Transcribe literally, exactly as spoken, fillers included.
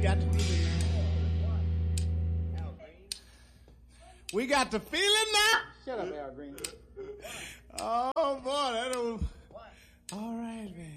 got to feel it now. We got to feel it now. Shut up, Al Green. Oh boy, that was all right, man.